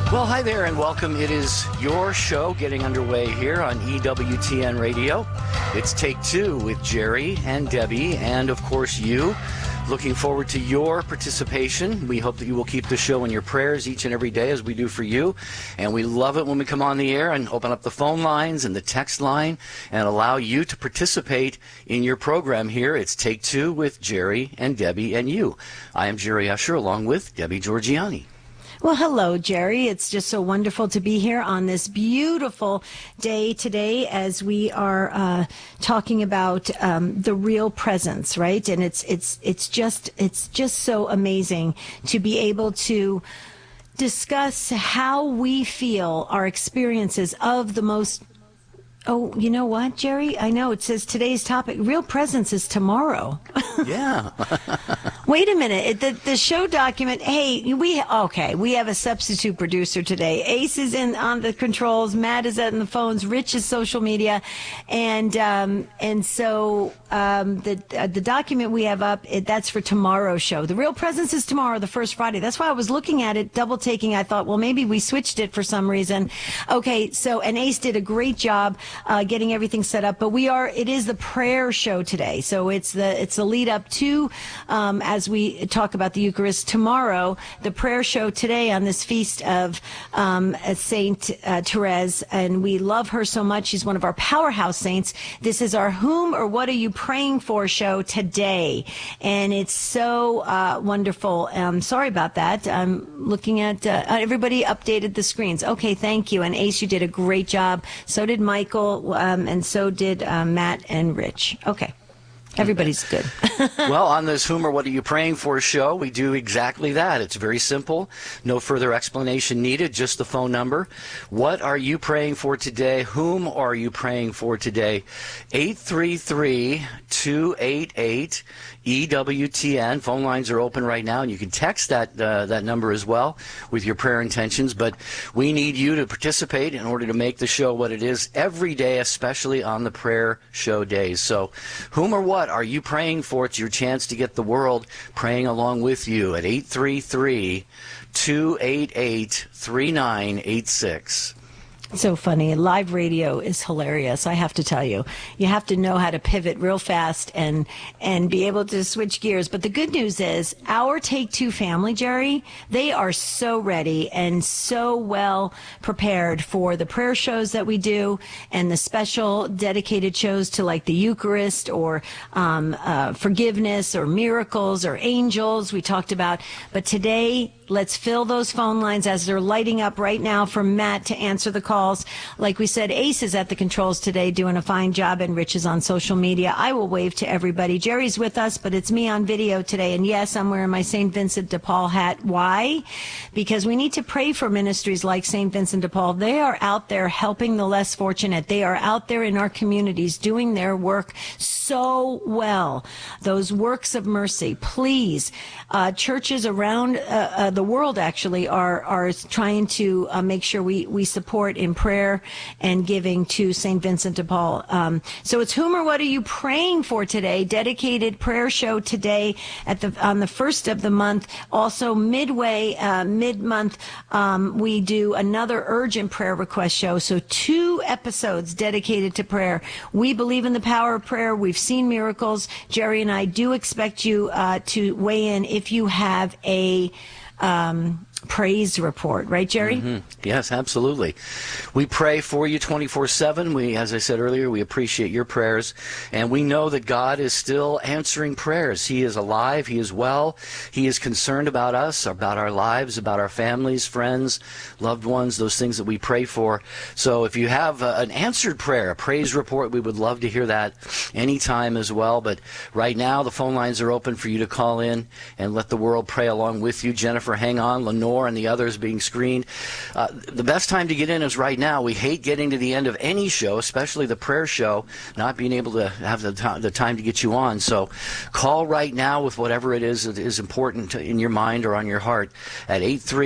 Well, hi there and welcome. It is your show getting underway here on EWTN Radio. It's Take Two with Jerry and Debbie and, of course, you. Looking forward to your participation. We hope that you will keep the show in your prayers each and every day as we do for you. And we love it when we come on the air and open up the phone lines and the text line and allow you to participate in your program here. It's Take Two with Jerry and Debbie and you. I am Jerry Usher along with Debbie Georgiani. Well, hello, Jerry. It's just so wonderful to be here on this beautiful day today as we are talking about the real presence, right? And it's just so amazing to be able to discuss how we feel our experiences of the most. Oh, you know what, Jerry? I know it says today's topic, real presence, is tomorrow. Yeah. Wait a minute. The show document. Hey, we have a substitute producer today. Ace is on the controls. Matt is on the phones. Rich is social media, and so the document we have up, that's for tomorrow's show. The real presence is tomorrow, the first Friday. That's why I was looking at it, double taking. I thought, well, maybe we switched it for some reason. Okay, so and Ace did a great job getting everything set up. But it is the prayer show today. So it's the lead up to as we talk about the Eucharist tomorrow, the prayer show today on this feast of Saint Therese, and we love her so much. She's one of our powerhouse saints. This is our Whom or What Are You Praying For show today, and it's so wonderful. Sorry about that. I'm looking at everybody updated the screens. Okay, thank you. And Ace, you did a great job. So did Michael, and so did Matt and Rich. Okay. Everybody's good. Well, on this Whom or What Are You Praying For show, we do exactly that. It's very simple. No further explanation needed, just the phone number. What are you praying for today? Whom are you praying for today? 833-288 EWTN. Phone lines are open right now, and you can text that number as well with your prayer intentions. But we need you to participate in order to make the show what it is every day, especially on the prayer show days. So whom or what are you praying for? It's your chance to get the world praying along with you at 833-288-3986. So funny. Live radio is hilarious, I have to tell you. You have to know how to pivot real fast and be able to switch gears. But the good news is our Take Two family, Jerry, they are so ready and so well prepared for the prayer shows that we do and the special dedicated shows to like the Eucharist or forgiveness or miracles or angels we talked about. But today, let's fill those phone lines as they're lighting up right now for Matt to answer the calls. Like we said, Ace is at the controls today doing a fine job, and Rich is on social media. I will wave to everybody. Jerry's with us, but it's me on video today. And yes, I'm wearing my St. Vincent de Paul hat. Why? Because we need to pray for ministries like St. Vincent de Paul. They are out there helping the less fortunate. They are out there in our communities doing their work so well. Those works of mercy. Please, churches around the world actually are trying to make sure we support in prayer and giving to St. Vincent de Paul. So it's Whom or What Are You Praying For today? Dedicated prayer show today on the first of the month. Also midway, mid-month, we do another urgent prayer request show. So 2 episodes dedicated to prayer. We believe in the power of prayer. We've seen miracles. Jerry and I do expect you to weigh in if you have a praise report, right, Jerry? Mm-hmm. Yes, absolutely. We pray for you 24/7. As I said earlier, we appreciate your prayers, and we know that God is still answering prayers. He is alive. He is well. He is concerned about us, about our lives, about our families, friends, loved ones, those things that we pray for. So if you have an answered prayer, a praise report, we would love to hear that anytime as well. But right now, the phone lines are open for you to call in and let the world pray along with you. Jennifer, hang on. Lenore and the others being screened. The best time to get in is right now. We hate getting to the end of any show, especially the prayer show, not being able to have the time to get you on. So call right now with whatever it is that is important in your mind or on your heart at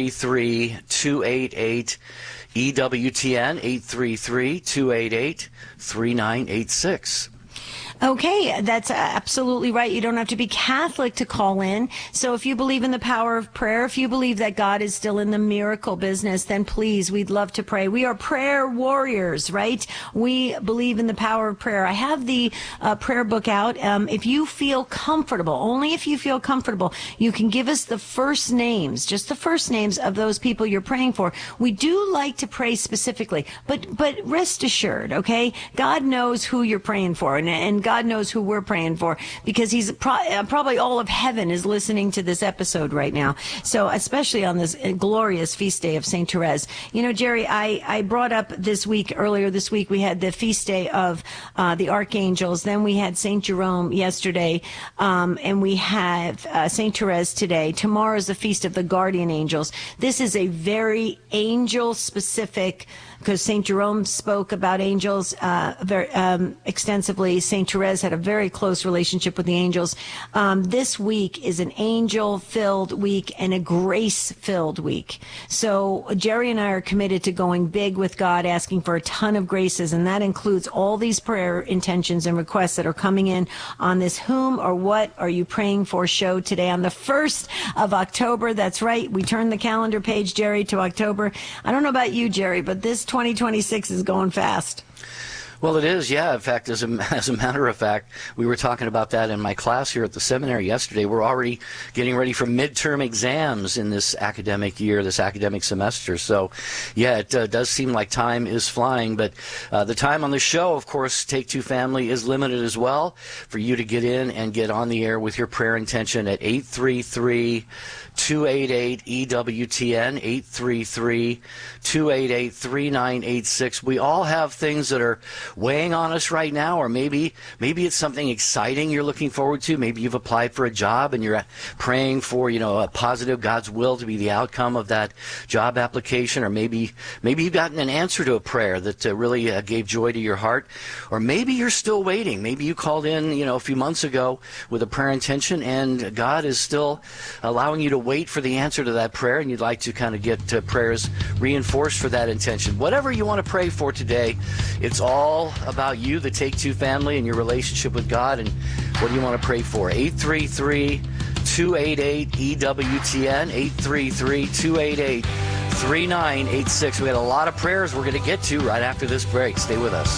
833-288 EWTN, 833-288-3986. Okay, that's absolutely right. You don't have to be Catholic to call in. So if you believe in the power of prayer, if you believe that God is still in the miracle business, then please, we'd love to pray. We are prayer warriors, right? We believe in the power of prayer. I have the prayer book out. If you feel comfortable, only if you feel comfortable, you can give us the first names, just the first names of those people you're praying for. We do like to pray specifically, but rest assured, okay? God knows who you're praying for, and God knows who we're praying for, because he's probably all of heaven is listening to this episode right now. So especially on this glorious feast day of St. Therese. You know, Jerry, I brought up earlier this week, we had the feast day of the archangels. Then we had St. Jerome yesterday, and we have St. Therese today. Tomorrow is the feast of the guardian angels. This is a very angel specific, because St. Jerome spoke about angels very extensively. St. Therese had a very close relationship with the angels. This week is an angel-filled week and a grace-filled week. So Jerry and I are committed to going big with God, asking for a ton of graces, and that includes all these prayer intentions and requests that are coming in on this Whom or What Are You Praying For show today on the 1st of October. That's right. We turned the calendar page, Jerry, to October. I don't know about you, Jerry, but this 2026 is going fast. Well, it is, yeah. In fact, as a matter of fact, we were talking about that in my class here at the seminary yesterday. We're already getting ready for midterm exams in this academic year, this academic semester. So, yeah, it does seem like time is flying. But the time on the show, of course, Take Two Family is limited as well, for you to get in and get on the air with your prayer intention at 833-288-EWTN, 833-288-3986. We all have things that are weighing on us right now, or maybe it's something exciting you're looking forward to. Maybe you've applied for a job and you're praying for, a positive God's will to be the outcome of that job application, or maybe you've gotten an answer to a prayer that really gave joy to your heart, or maybe you're still waiting. Maybe you called in, a few months ago with a prayer intention, and God is still allowing you to wait for the answer to that prayer, and you'd like to kind of get prayers reinforced for that intention. Whatever you want to pray for today, it's all about you, the Take Two family, and your relationship with God. And what do you want to pray for? 833-288-EWTN, 833-288-3986. We had a lot of prayers we're going to get to right after this break. Stay with us.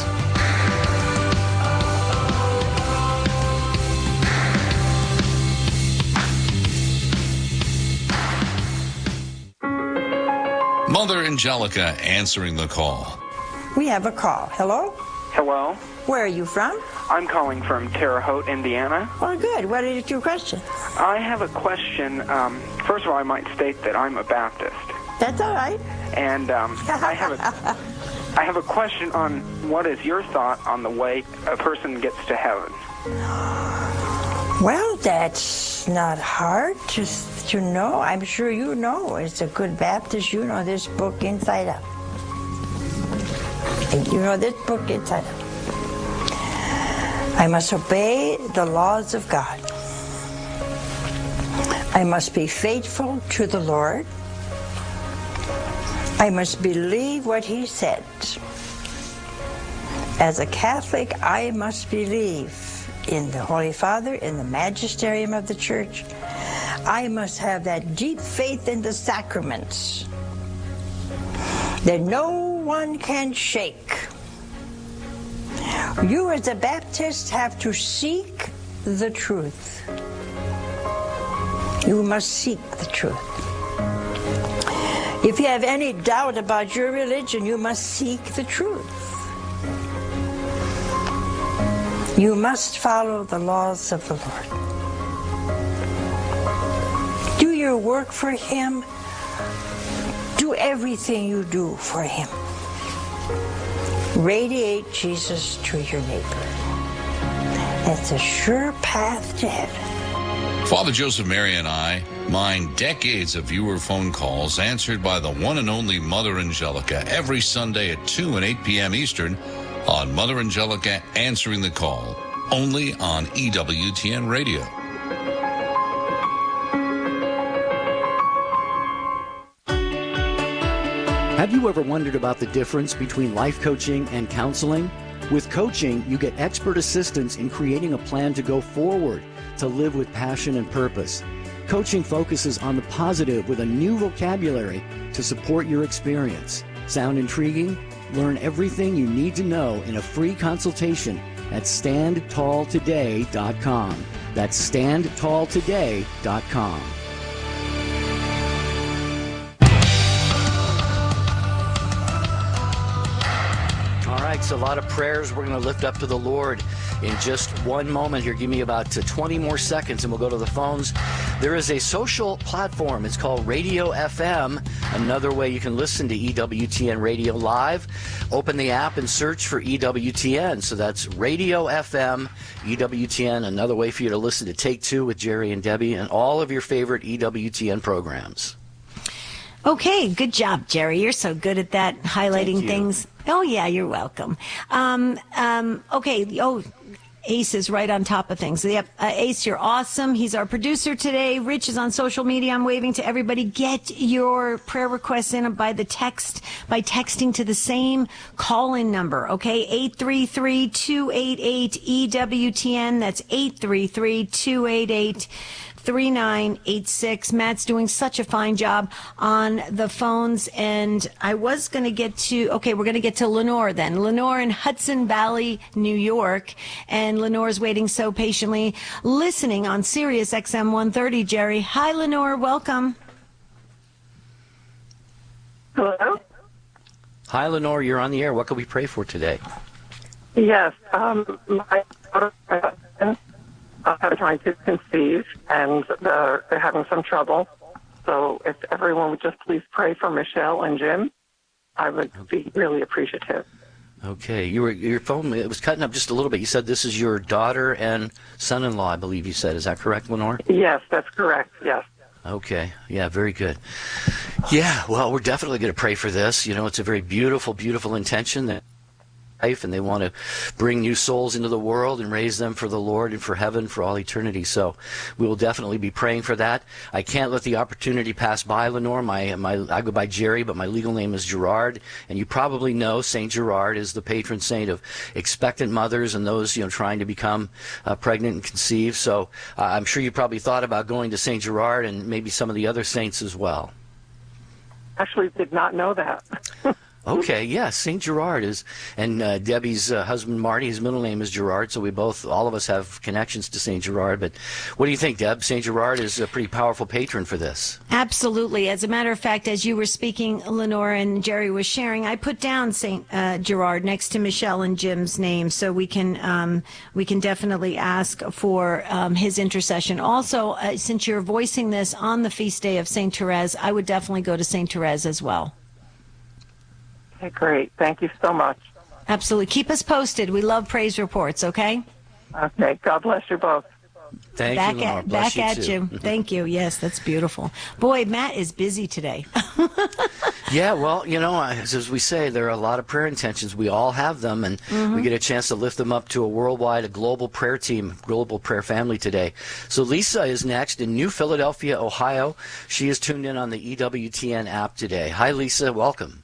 Mother Angelica answering the call. We have a call. Hello? Hello. Where are you from? I'm calling from Terre Haute, Indiana. Oh, good. What is your question? I have a question. First of all, I might state that I'm a Baptist. That's all right. And I have a question on what is your thought on the way a person gets to heaven? Well, that's not hard to know. I'm sure you know. As a good Baptist, you know this book inside out. You know this book inside out. I must obey the laws of God. I must be faithful to the Lord. I must believe what He said. As a Catholic, I must believe in the Holy Father, in the magisterium of the Church. I must have that deep faith in the sacraments that no one can shake. You as a Baptist have to seek the truth. You must seek the truth. If you have any doubt about your religion, you must seek the truth. You must follow the laws of the Lord. Do your work for Him. Do everything you do for Him. Radiate Jesus to your neighbor. That's a sure path to heaven. Father Joseph Mary and I mine decades of viewer phone calls answered by the one and only Mother Angelica every Sunday at 2 and 8 p.m. Eastern on Mother Angelica Answering the Call, only on EWTN Radio. Have you ever wondered about the difference between life coaching and counseling? With coaching, you get expert assistance in creating a plan to go forward, to live with passion and purpose. Coaching focuses on the positive with a new vocabulary to support your experience. Sound intriguing? Learn everything you need to know in a free consultation at standtalltoday.com. That's standtalltoday.com. All right, so a lot of prayers we're going to lift up to the Lord in just one moment here. Give me about 20 more seconds and we'll go to the phones. There is a social platform. It's called Radio FM. Another way you can listen to EWTN Radio Live. Open the app and search for EWTN. So that's Radio FM, EWTN. Another way for you to listen to Take Two with Jerry and Debbie and all of your favorite EWTN programs. Okay, good job, Jerry. You're so good at that, highlighting things. Oh, yeah, you're welcome. Okay, Ace is right on top of things. Yep, Ace, you're awesome. He's our producer today. Rich is on social media. I'm waving to everybody. Get your prayer requests in by texting to the same call-in number, okay? 833-288-EWTN. That's 833-288-3986. Matt's doing such a fine job on the phones, and I was going to get to, we're going to get to Lenore then. Lenore in Hudson Valley, New York, and Lenore's waiting so patiently, listening on Sirius XM 130, Jerry. Hi, Lenore, welcome. Hello? Hi, Lenore, you're on the air. What can we pray for today? Yes, my daughter are trying to conceive, and they're having some trouble. So if everyone would just please pray for Michelle and Jim, I would be really appreciative. Okay, your phone, it was cutting up just a little bit. You said this is your daughter and son-in-law, I believe you said. Is that correct, Lenore? Yes, that's correct, yes. Okay, yeah, very good. Yeah, well, we're definitely going to pray for this. You know, it's a very beautiful, beautiful intention that life, and they want to bring new souls into the world and raise them for the Lord and for heaven for all eternity. So we will definitely be praying for that. I can't let the opportunity pass by, Lenore. I go by Jerry, but my legal name is Gerard, and you probably know Saint Gerard is the patron saint of expectant mothers and those trying to become pregnant and conceive. So I'm sure you probably thought about going to Saint Gerard and maybe some of the other saints as well. Actually, did not know that. Okay, yeah, St. Gerard is, and Debbie's husband, Marty, his middle name is Gerard, so all of us have connections to St. Gerard. But what do you think, Deb? St. Gerard is a pretty powerful patron for this. Absolutely. As a matter of fact, as you were speaking, Lenore, and Jerry was sharing, I put down St. Gerard next to Michelle and Jim's name, so we can definitely ask for his intercession. Also, since you're voicing this on the feast day of St. Therese, I would definitely go to St. Therese as well. Okay, great. Thank you so much. Absolutely. Keep us posted. We love praise reports, okay? Okay. God bless you both. Thank you, Lenore. Back at you. Thank you. Yes, that's beautiful. Boy, Matt is busy today. Yeah, well, as we say, there are a lot of prayer intentions. We all have them, and we get a chance to lift them up to a global prayer team, global prayer family today. So Lisa is next in New Philadelphia, Ohio. She is tuned in on the EWTN app today. Hi, Lisa. Welcome.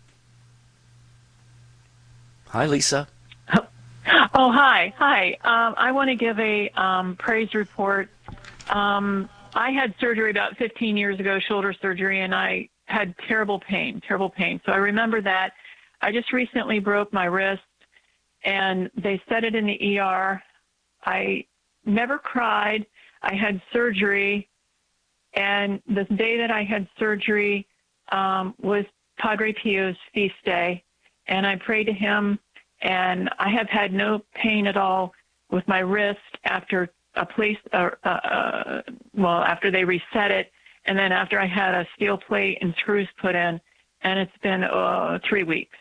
Hi, Lisa. Oh, hi. I want to give a praise report. I had surgery about 15 years ago, shoulder surgery, and I had terrible pain. So I remember that. I just recently broke my wrist, and they set it in the ER. I never cried. I had surgery, and the day that I had surgery was Padre Pio's feast day. And I prayed to him, and I have had no pain at all with my wrist after after they reset it, and then after I had a steel plate and screws put in, and it's been 3 weeks.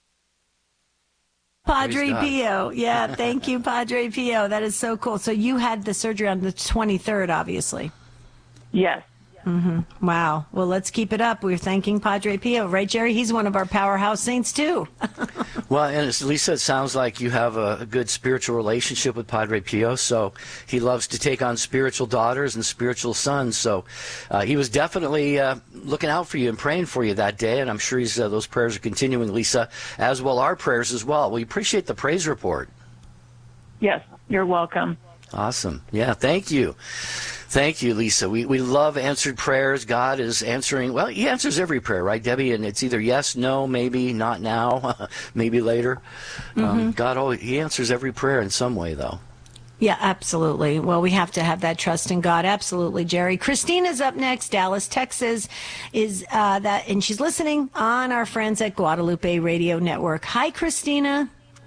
Padre Pio. Yeah, thank you, Padre Pio. That is so cool. So you had the surgery on the 23rd, obviously. Yes. Mm-hmm. Wow. Well, let's keep it up. We're thanking Padre Pio, right, Jerry? He's one of our powerhouse saints, too. Well, and as Lisa, it sounds like you have a good spiritual relationship with Padre Pio, so he loves to take on spiritual daughters and spiritual sons. So he was definitely looking out for you and praying for you that day, and I'm sure those prayers are continuing, Lisa, as well our prayers as well. We appreciate the praise report. Yes, you're welcome. Awesome. Yeah, thank you. Thank you, Lisa. We love answered prayers. God is answering. Well, he answers every prayer, right, Debbie? And it's either yes, no, maybe, not now, maybe later. God, he answers every prayer in some way, though. Yeah, absolutely. Well, we have to have that trust in God. Absolutely, Jerry. Christina's up next. Dallas, Texas is that, and she's listening on our friends at Guadalupe Radio Network. Hi, Christina.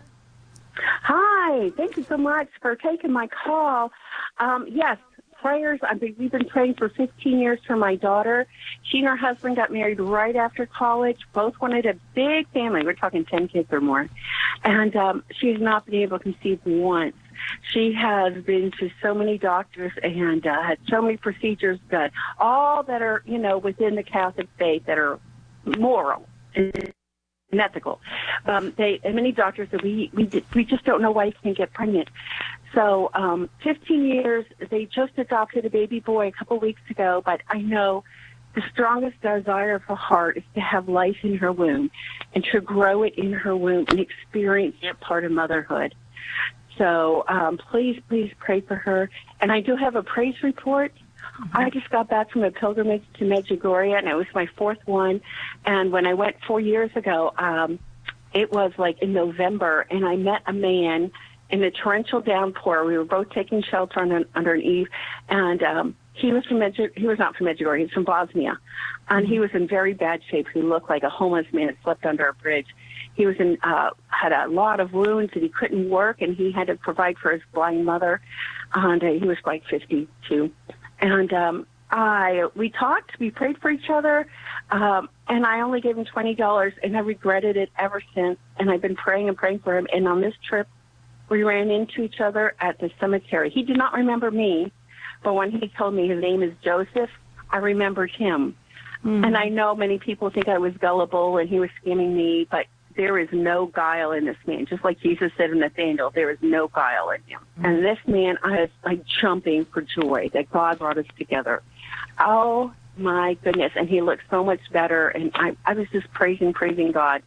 Hi. Thank you so much for taking my call. Yes. Prayers. We've been praying for 15 years for my daughter. She and her husband got married right after college. Both wanted a big family. We're talking 10 kids or more. And she has not been able to conceive once. She has been to so many doctors and had so many procedures done, all that are, within the Catholic faith that are moral and ethical. Many doctors said, we just don't know why you can't get pregnant. So 15 years, they just adopted a baby boy a couple weeks ago, but I know the strongest desire of her heart is to have life in her womb and to grow it in her womb and experience that part of motherhood. So please pray for her. And I do have a praise report. I just got back from a pilgrimage to Medjugorje, and it was my fourth one. And when I went 4 years ago, it was like in November, and I met a man in a torrential downpour. We were both taking shelter under an eave, and he was not from Medjugorje. He was from Bosnia, and he was in very bad shape. He looked like a homeless man that slept under a bridge. He was had a lot of wounds, and he couldn't work, and he had to provide for his blind mother, and he was like 52. And we talked, we prayed for each other, and I only gave him $20, and I regretted it ever since. And I've been praying and praying for him. And on this trip, we ran into each other at the cemetery. He did not remember me, but when he told me his name is Joseph, I remembered him. And I know many people think I was gullible and he was scamming me, but there is no guile in this man. Just like Jesus said to Nathaniel, there is no guile in him. And this man, I was like jumping for joy that God brought us together. Oh, my goodness. And he looked so much better. And I was just praising God.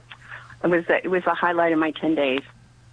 It was a highlight of my 10 days.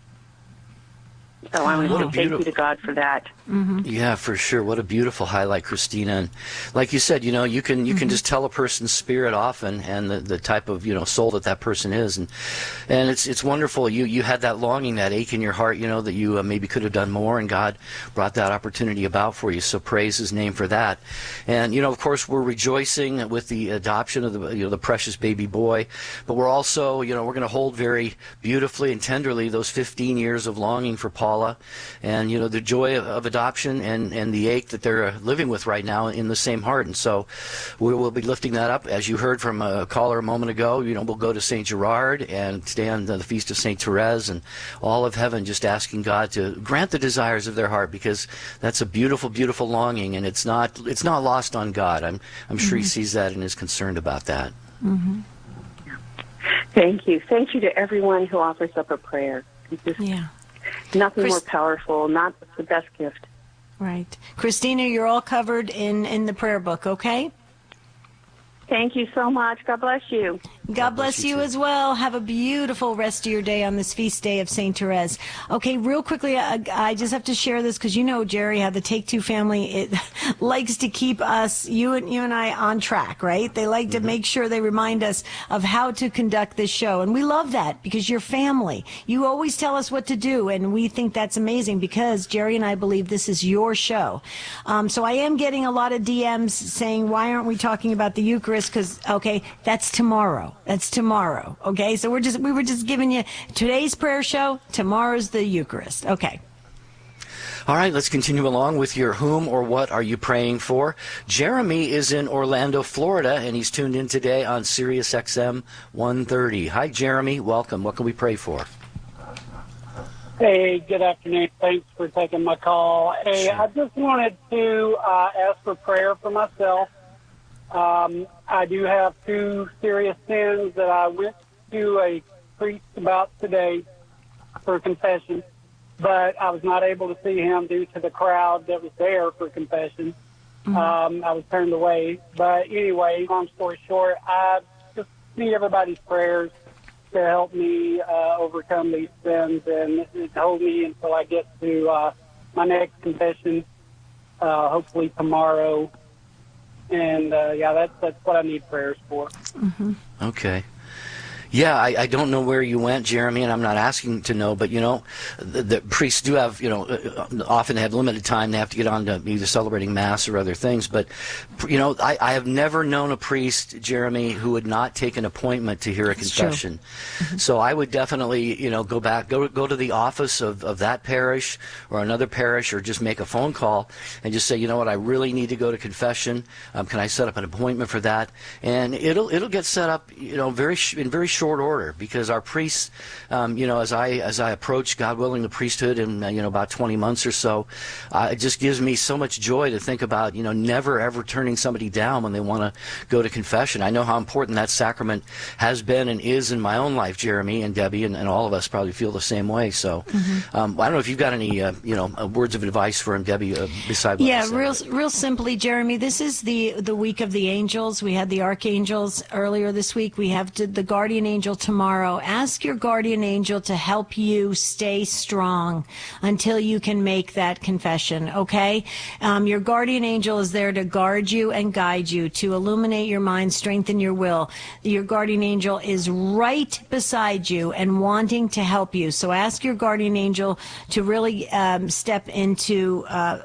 So I want to say thank you to God for that. Yeah, for sure. What a beautiful highlight, Christina. And like you said, you can just tell a person's spirit often and the type of soul that person is, and it's wonderful. You had that longing, that ache in your heart, that you maybe could have done more, and God brought that opportunity about for you. So praise His name for that. And of course, we're rejoicing with the adoption of the precious baby boy, but we're also we're going to hold very beautifully and tenderly those 15 years of longing for Paula, and the joy of adoption and the ache that they're living with right now in the same heart. And so we will be lifting that up. As you heard from a caller a moment ago, we'll go to St. Gerard and stay on the feast of St. Therese and all of heaven, just asking God to grant the desires of their heart, because that's a beautiful, beautiful longing, and it's not lost on God. I'm sure He sees that and is concerned about that. Thank you to everyone who offers up a prayer. Nothing more powerful, not the best gift. Right. Christina, you're all covered in the prayer book, okay? Thank you so much. God bless you. God bless you as well. Have a beautiful rest of your day on this feast day of St. Therese. Okay, real quickly, I just have to share this because Jerry, how the Take Two family, it likes to keep us, you and I, on track, right? They like to make sure they remind us of how to conduct this show. And we love that because you're family. You always tell us what to do, and we think that's amazing because Jerry and I believe this is your show. So I am getting a lot of DMs saying, why aren't we talking about the Eucharist? Because, okay, that's tomorrow. That's tomorrow. Okay, so we were just giving you today's prayer show. Tomorrow's the Eucharist. Okay. All right, let's continue along with your whom or what are you praying for. Jeremy is in Orlando, Florida, and he's tuned in today on Sirius XM 130. Hi, Jeremy. Welcome. What can we pray for? Hey, good afternoon. Thanks for taking my call. Hey, sure. I just wanted to ask for prayer for myself. I do have two serious sins that I went to a priest about today for confession, but I was not able to see him due to the crowd that was there for confession. I was turned away. But anyway, long story short, I just need everybody's prayers to help me overcome these sins and hold me until I get to my next confession, hopefully tomorrow. And, that's what I need prayers for. Okay. Yeah, I don't know where you went, Jeremy, and I'm not asking to know, but, the priests do have, often have limited time. They have to get on to either celebrating Mass or other things. But, I have never known a priest, Jeremy, who would not take an appointment to hear a confession. So I would definitely, go to the office of that parish or another parish, or just make a phone call and just say, you know what, I really need to go to confession. Can I set up an appointment for that? And it'll get set up, in very short order, because our priests, as I approach, God willing, the priesthood in about 20 months or so, it just gives me so much joy to think about never ever turning somebody down when they want to go to confession. I know how important that sacrament has been and is in my own life, Jeremy and Debbie, and all of us probably feel the same way. So I don't know if you've got any words of advice for him, Debbie, besides what I said. real simply, Jeremy, this is the week of the angels. We had the archangels earlier this week. We have the guardian angel tomorrow. Ask your guardian angel to help you stay strong until you can make that confession, okay? Your guardian angel is there to guard you and guide you, to illuminate your mind, strengthen your will. Your guardian angel is right beside you and wanting to help you. So ask your guardian angel to really step into,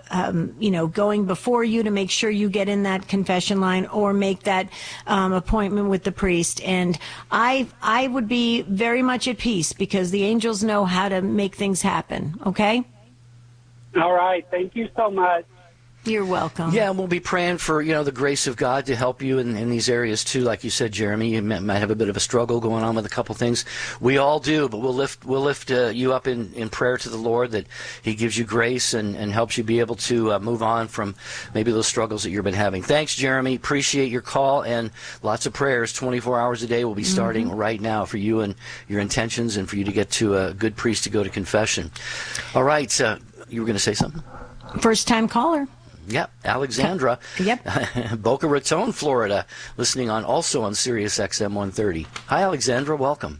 going before you to make sure you get in that confession line, or make that appointment with the priest. And I would be very much at peace, because the angels know how to make things happen, okay? All right. Thank you so much. You're welcome. Yeah, and we'll be praying for, the grace of God to help you in these areas too. Like you said, Jeremy, you might have a bit of a struggle going on with a couple things. We all do, but we'll lift you up in prayer to the Lord, that He gives you grace and helps you be able to move on from maybe those struggles that you've been having. Thanks, Jeremy. Appreciate your call, and lots of prayers 24 hours a day will be starting right now for you and your intentions, and for you to get to a good priest to go to confession. All right, you were going to say something? First-time caller. Yep, Alexandra. Yep. Boca Raton, Florida, listening also on Sirius XM 130. Hi, Alexandra. Welcome.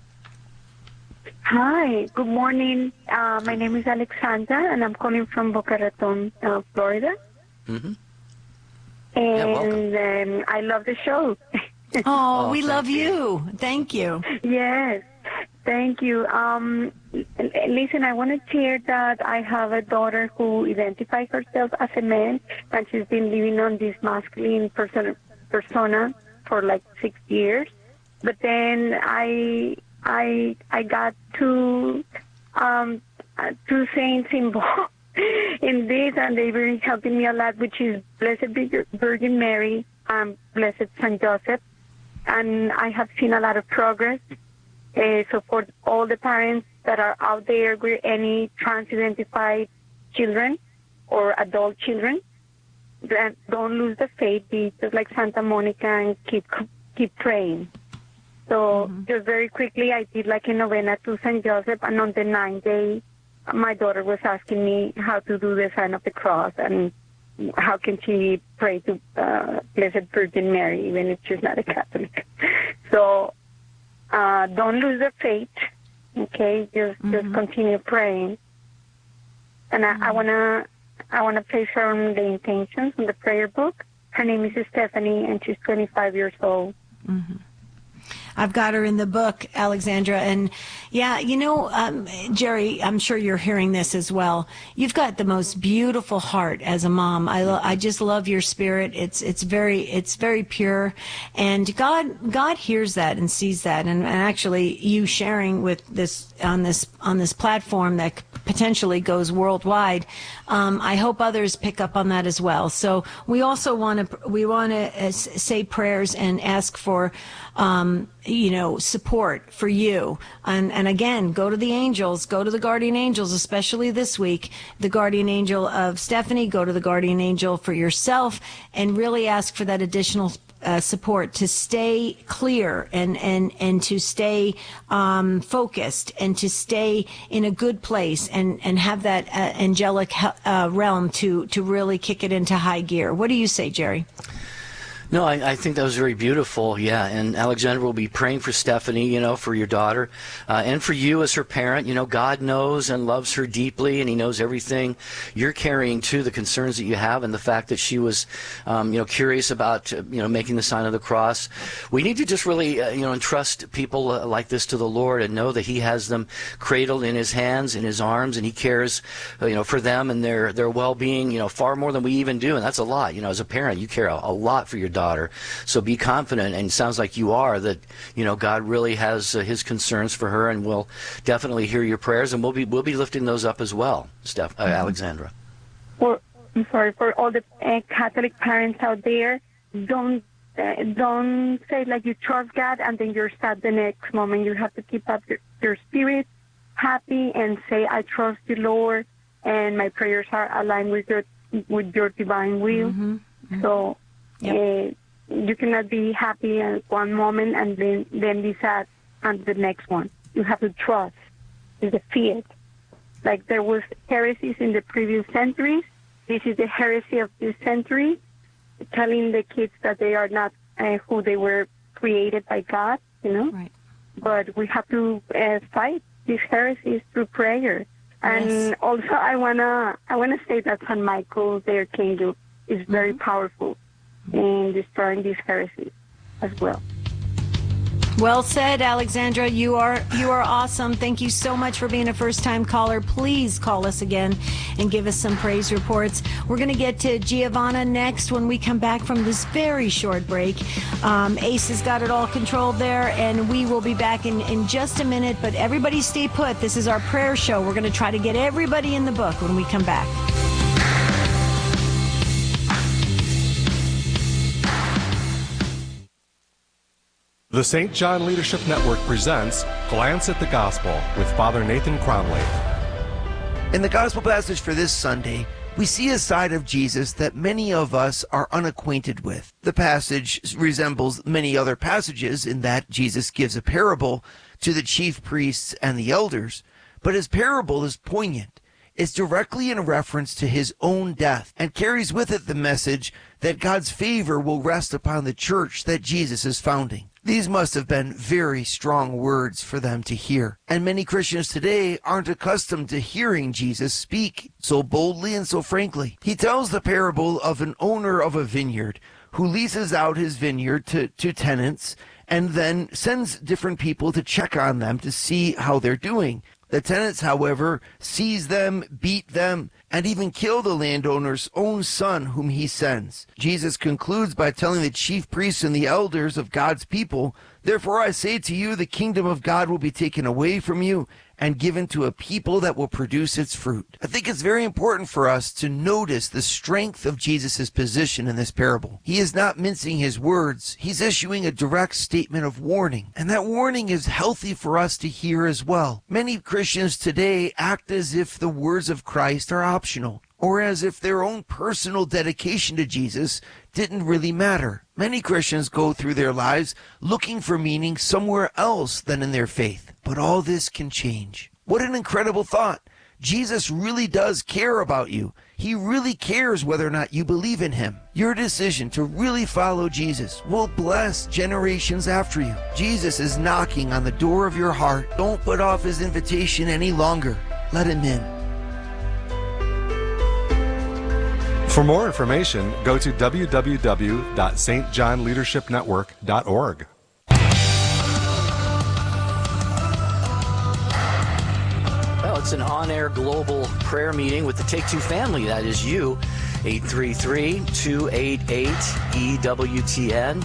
Hi. Good morning. My name is Alexandra, and I'm calling from Boca Raton, Florida. Mm-hmm. And I love the show. Oh, we love you. Thank you. Yes. Thank you. Listen, I want to share that I have a daughter who identifies herself as a man, and she's been living on this masculine persona for like 6 years. But then I got two saints involved in this, and they've been helping me a lot, which is Blessed Virgin Mary and Blessed Saint Joseph. And I have seen a lot of progress. So for all the parents that are out there with any trans-identified children or adult children, don't lose the faith. Be just like Santa Monica and keep praying. So just very quickly, I did like a novena to Saint Joseph, and on the 9th day, my daughter was asking me how to do the sign of the cross and how can she pray to Blessed Virgin Mary, even if she's not a Catholic. So don't lose the faith, okay? Just continue praying. And I wanna place her on the intentions on the prayer book. Her name is Stephanie, and she's 25 years old. Mm-hmm. I've got her in the book, Alexandra. And yeah, Jerry, I'm sure you're hearing this as well. You've got the most beautiful heart as a mom. I just love your spirit. It's very pure, and God hears that and sees that. And actually, you sharing with this on this platform that potentially goes worldwide, I hope others pick up on that as well. So we also want to say prayers and ask for support for you. And again, go to the angels, go to the guardian angels, especially this week, the guardian angel of Stephanie, go to the guardian angel for yourself, and really ask for that additional support to stay clear and to stay focused and to stay in a good place and have that angelic realm to really kick it into high gear. What do you say, Jerry? No, I think that was very beautiful, yeah. And Alexandra will be praying for Stephanie, for your daughter, and for you as her parent. God knows and loves her deeply, and He knows everything you're carrying too, the concerns that you have, and the fact that she was, curious about, making the sign of the cross. We need to just really, entrust people like this to the Lord and know that He has them cradled in His hands, in His arms, and He cares, for them and their well-being, far more than we even do, and that's a lot. As a parent, you care a lot for your daughter. So be confident, and it sounds like you are, that God really has His concerns for her, and will definitely hear your prayers, and we'll be lifting those up as well, Alexandra. For all the Catholic parents out there, don't say like you trust God and then you're sad the next moment. You have to keep up your spirit happy and say, I trust you, Lord, and my prayers are aligned with your divine will. Mm-hmm. So. Yep. You cannot be happy at one moment and then be sad on the next one. You have to trust in the faith. Like there was heresies in the previous centuries. This is the heresy of this century, telling the kids that they are not who they were created by God, Right. But we have to fight these heresies through prayer. And yes. Also, I wanna say that St. Michael, the archangel, is very powerful in destroying these heresies as well. Well said, Alexandra. You are awesome. Thank you so much for being a first-time caller. Please call us again and give us some praise reports. We're going to get to Giovanna next when we come back from this very short break. Ace has got it all controlled there, and we will be back in just a minute. But everybody stay put. This is our prayer show. We're going to try to get everybody in the book when we come back. The St. John Leadership Network presents Glance at the Gospel with Father Nathan Cromley. In the Gospel passage for this Sunday, we see a side of Jesus that many of us are unacquainted with. The passage resembles many other passages in that Jesus gives a parable to the chief priests and the elders, but his parable is poignant. It's directly in reference to his own death and carries with it the message that God's favor will rest upon the church that Jesus is founding. These must have been very strong words for them to hear. And many Christians today aren't accustomed to hearing Jesus speak so boldly and so frankly. He tells the parable of an owner of a vineyard who leases out his vineyard to tenants and then sends different people to check on them to see how they're doing. The tenants, however, seize them, beat them, and even kill the landowner's own son whom he sends. Jesus concludes by telling the chief priests and the elders of God's people, "Therefore I say to you, the kingdom of God will be taken away from you and given to a people that will produce its fruit." I think it's very important for us to notice the strength of Jesus' position in this parable. He is not mincing his words. He's issuing a direct statement of warning. And that warning is healthy for us to hear as well. Many Christians today act as if the words of Christ are optional, or as if their own personal dedication to Jesus didn't really matter. Many Christians go through their lives looking for meaning somewhere else than in their faith. But all this can change. What an incredible thought. Jesus really does care about you. He really cares whether or not you believe in him. Your decision to really follow Jesus will bless generations after you. Jesus is knocking on the door of your heart. Don't put off his invitation any longer. Let him in. For more information, go to www.stjohnleadershipnetwork.org. Well, it's an on-air global prayer meeting with the Take Two family. That is you. 833-288-EWTN.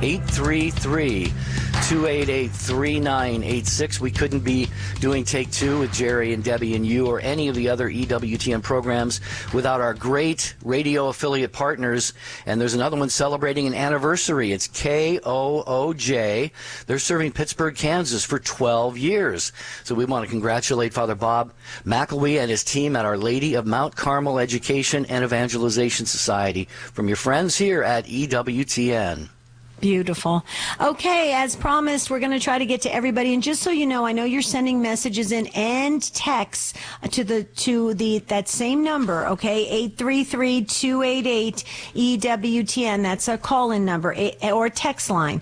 833-288-3986. We couldn't be doing Take Two with Jerry and Debbie and you or any of the other EWTN programs without our great radio affiliate partners. And there's another one celebrating an anniversary. It's KOOJ. They're serving Pittsburgh, Kansas for 12 years. So we want to congratulate Father Bob McElwee and his team at Our Lady of Mount Carmel Education and Evangelization Society from your friends here at EWTN. Beautiful. Okay, as promised, we're going to try to get to everybody. And just so you know, I know you're sending messages in and texts to that same number, okay? 833-288-EWTN. That's a call-in number or text line.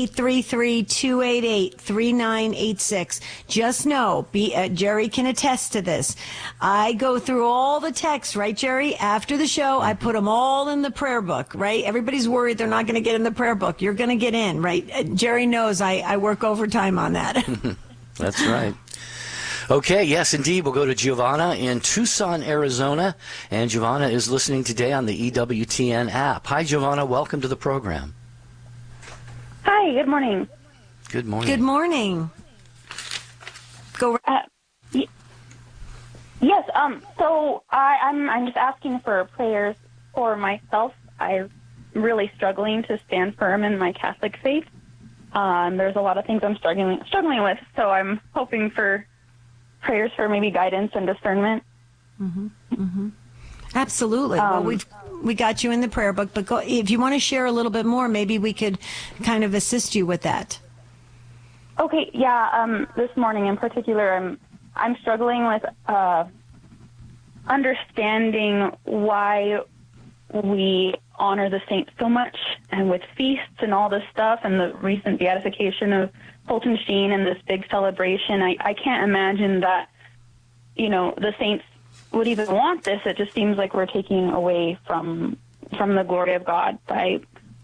833-288-3986. Just know, Jerry can attest to this. I go through all the texts, right, Jerry? After the show, I put them all in the prayer book, right? Everybody's worried they're not going to get in the prayer book. You're going to get in, right? Jerry knows I work overtime on that. That's right. Okay, yes, indeed. We'll go to Giovanna in Tucson, Arizona. And Giovanna is listening today on the EWTN app. Hi, Giovanna. Welcome to the program. Hi, good morning. Good morning. Good morning. Go Yes, so I'm just asking for prayers for myself. I'm really struggling to stand firm in my Catholic faith. There's a lot of things I'm struggling with, so I'm hoping for prayers for maybe guidance and discernment. Mm-hmm. Mm-hmm. Absolutely. Well, we got you in the prayer book, but if you want to share a little bit more, maybe we could kind of assist you with that. Okay, yeah. This morning in particular, I'm struggling with understanding why we honor the saints so much, and with feasts and all this stuff, and the recent beatification of Fulton Sheen and this big celebration. I can't imagine that, the saints would even want this. It just seems like we're taking away from the glory of God by,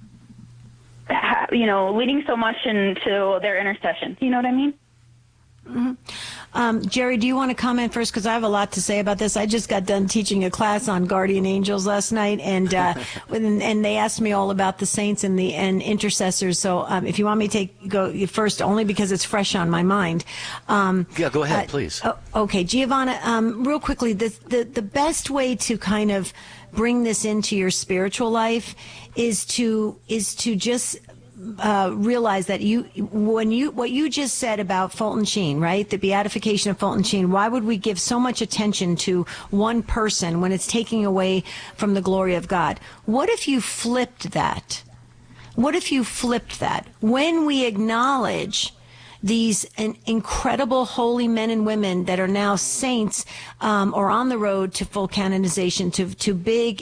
leading so much into their intercession. You know what I mean? Mm-hmm. Jerry, do you want to comment first? Because I have a lot to say about this. I just got done teaching a class on guardian angels last night, and and they asked me all about the saints and intercessors. So if you want me to go first, only because it's fresh on my mind. Yeah, go ahead, please. Okay, Giovanna, real quickly, the best way to kind of bring this into your spiritual life is to just realize that what you just said about Fulton Sheen, right? The beatification of Fulton Sheen. Why would we give so much attention to one person when it's taking away from the glory of God? What if you flipped that? What if you flipped that? When we acknowledge these incredible holy men and women that are now saints, or on the road to full canonization, to big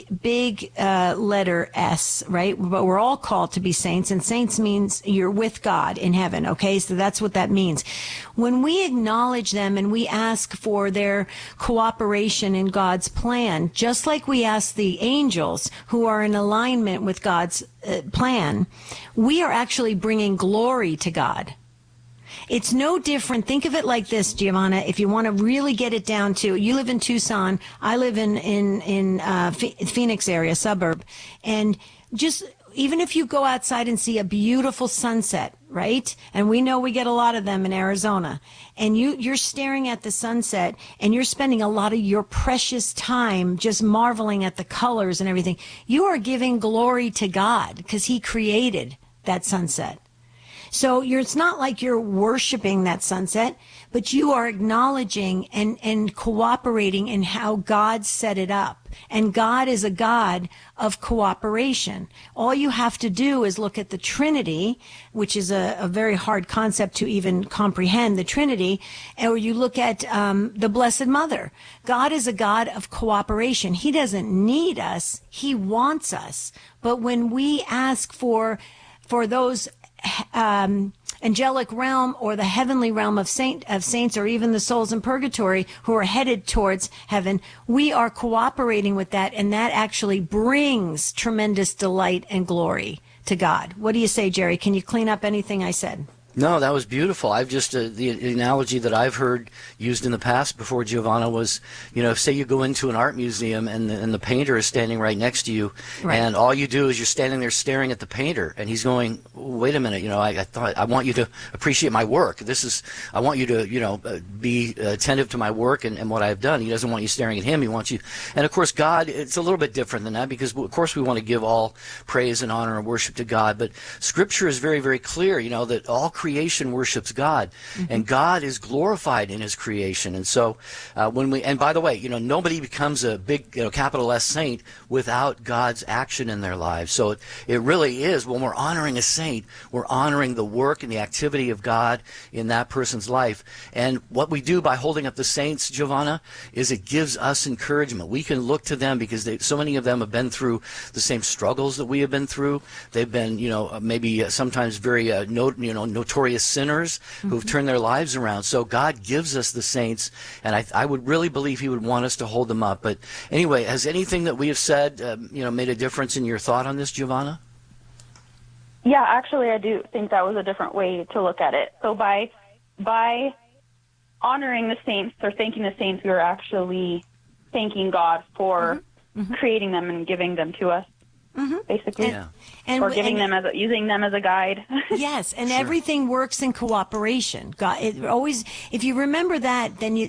letter S, right? But we're all called to be saints, and saints means you're with God in heaven, okay? So that's what that means. When we acknowledge them and we ask for their cooperation in God's plan, just like we ask the angels who are in alignment with God's plan, we are actually bringing glory to God. It's no different. Think of it like this, Giovanna. If you want to really get it down to, you live in Tucson, I live in Phoenix area, suburb, and just even if you go outside and see a beautiful sunset, right? And we know we get a lot of them in Arizona, and you're staring at the sunset, and you're spending a lot of your precious time just marveling at the colors and everything. You are giving glory to God because He created that sunset. So it's not like you're worshiping that sunset, but you are acknowledging and cooperating in how God set it up. And God is a God of cooperation. All you have to do is look at the Trinity, which is a very hard concept to even comprehend, the Trinity, or you look at the Blessed Mother. God is a God of cooperation. He doesn't need us. He wants us. But when we ask for those angelic realm or the heavenly realm of saints, or even the souls in purgatory who are headed towards heaven, we are cooperating with that, and that actually brings tremendous delight and glory to God. What do you say, Jerry? Can you clean up anything I said? No, that was beautiful. I've just the analogy that I've heard used in the past before Giovanna was, say you go into an art museum and the painter is standing right next to you, right, and all you do is you're standing there staring at the painter, and he's going, "Wait a minute, I want you to appreciate my work. I want you to, be attentive to my work and what I've done." He doesn't want you staring at him. He wants you, and of course, God, it's a little bit different than that, because of course we want to give all praise and honor and worship to God, but Scripture is very, very clear, that all creation creation worships God, and God is glorified in his creation. And so and by the way, nobody becomes a big, capital S saint without God's action in their lives. So it really is, when we're honoring a saint, we're honoring the work and the activity of God in that person's life. And what we do by holding up the saints, Giovanna, is it gives us encouragement. We can look to them because so many of them have been through the same struggles that we have been through. They've been, maybe sometimes very, notorious sinners who've turned their lives around. So God gives us the saints, and I would really believe he would want us to hold them up. But anyway, has anything that we have said, made a difference in your thought on this, Giovanna? Yeah, actually, I do think that was a different way to look at it. So by honoring the saints or thanking the saints, we are actually thanking God for creating them and giving them to us, basically, or using them as a guide. Yes, and everything works in cooperation. God, if you remember that, then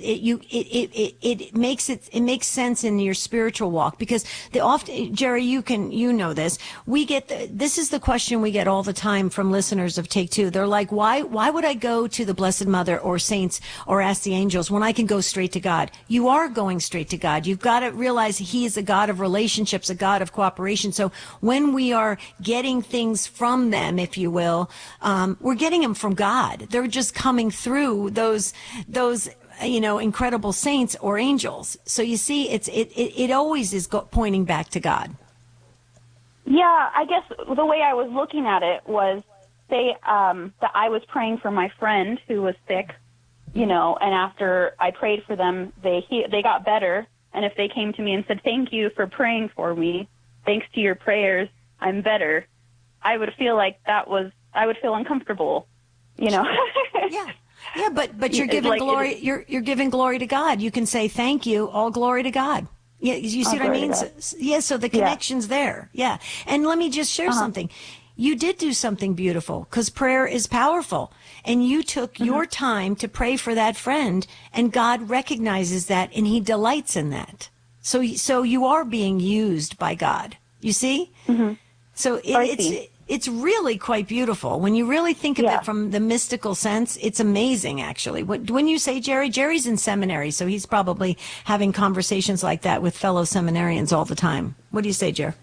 it makes sense in your spiritual walk, because Jerry, you know this. This is the question we get all the time from listeners of Take Two. They're like, why would I go to the Blessed Mother or saints or ask the angels when I can go straight to God? You are going straight to God. You've got to realize he is a God of relationships, a God of cooperation. So when we are getting things from them, if you will, we're getting them from God. They're just coming through those incredible saints or angels. So you see, it always is pointing back to God. Yeah, I guess the way I was looking at it was, say that I was praying for my friend who was sick, and after I prayed for them, they got better. And if they came to me and said, "Thank you for praying for me, thanks to your prayers, I'm better," I would feel like I would feel uncomfortable, Yeah, but you're giving glory. You're giving glory to God. You can say thank you, all glory to God. Yeah, you see what I mean? So the connection's there. Yeah, and let me just share something. You did do something beautiful, because prayer is powerful, and you took your time to pray for that friend, and God recognizes that, and he delights in that. So you are being used by God. You see? So it's really quite beautiful. When you really think of it from the mystical sense, it's amazing, actually. When you say Jerry's in seminary, so he's probably having conversations like that with fellow seminarians all the time. What do you say, Jer?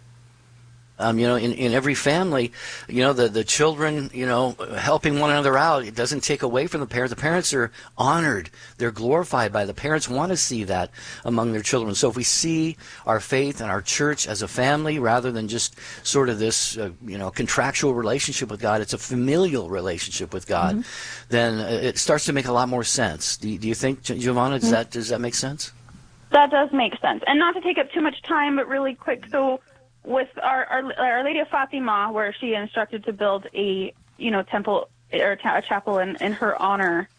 In every family, the children, helping one another out, it doesn't take away from the parents. The parents are honored. They're glorified by the parents, want to see that among their children. So if we see our faith and our church as a family rather than just sort of this, contractual relationship with God, it's a familial relationship with God, then it starts to make a lot more sense. Do you think, Giovanna, does that make sense? That does make sense. And not to take up too much time, but really quick, so with Our Lady of Fatima, where she instructed to build a temple or a chapel in her honor,